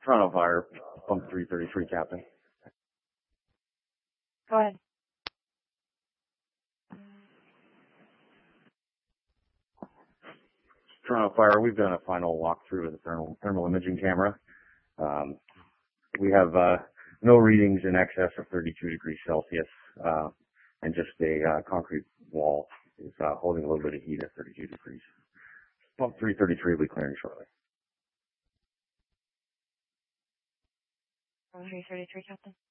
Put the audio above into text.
Toronto Fire, pump 333, Captain. Go ahead. Toronto Fire, we've done a final walkthrough of the thermal imaging camera. We have no readings in excess of 32 degrees Celsius, and just a concrete wall is holding a little bit of heat at 32 degrees. Pump 333 will be clearing shortly. 333, Captain.